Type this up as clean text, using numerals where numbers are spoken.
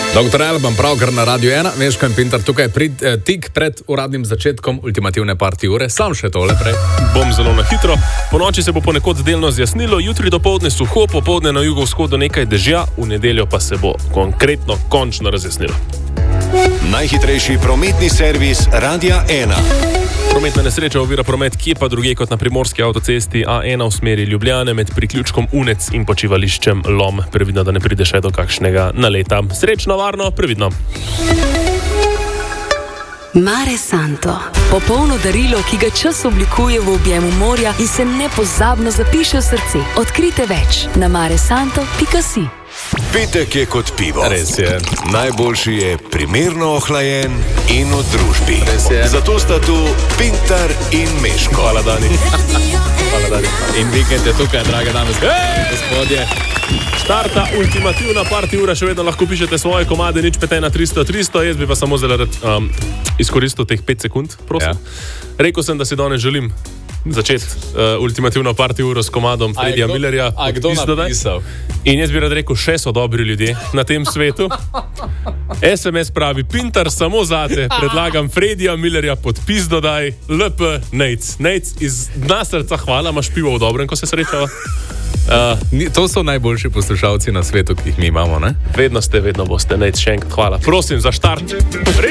Doktor Alban, pravkar na Radio 1, Meško in Pintar tukaj tik pred uradnim začetkom ultimativne party ure. Sam še tole prej. Bom zelo na hitro. Po noči se bo ponekod delno zjasnilo, jutri dopoldne suho, popoldne na jugovzhodu nekaj dežja, v nedeljo pa se bo konkretno končno razjasnilo. Najhitrejši prometni servis Radia 1. Prometna nesreča ovira promet kje pa drugje kot na primorski avtocesti A1 v smeri Ljubljane med priključkom Unec in počivališčem Lom. Previdno, da ne pride še do kakšnega naleta. Srečno, varno, previdno. Mare Santo. Popolno darilo, ki ga čas oblikuje v objemu morja in se nepozabno zapiše v srce. Odkrite več na maresanto.si. Petek je kot pivo. Res je. Najboljši je primerno ohlajen in v družbi. Res je. Zato sta tu Pintar in Meško. Hvala, Dani. Hvala, Dani. In vikend je tukaj, drage dame in gospodje. Starta ultimativna party ura, še vedno lahko pišete svoje komade, nič petaj na 300. Jaz bi pa samo izkoristil teh 5 sekund, prosim. Ja. Rekel sem, da si danes želim začeti ultimativno party uro s komadom Fredija Millerja. A kdo napisal? In jaz bi rad rekel, še so dobri ljudje na tem svetu. SMS pravi, Pintar, samo zate, predlagam Fredija Millerja, podpis dodaj, LP, Nejc iz dna srca, hvala, imaš pivo v dobrem, ko se srečava. To so najboljši poslušalci na svetu, ki jih mi imamo, ne? Vedno ste, vedno boste, Nejc, še enkrat hvala. Prosim za štart.